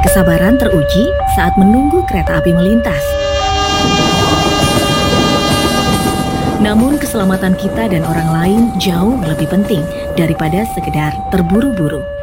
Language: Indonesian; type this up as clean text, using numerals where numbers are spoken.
Kesabaran teruji saat menunggu kereta api melintas. Namun keselamatan kita dan orang lain jauh lebih penting daripada sekedar terburu-buru.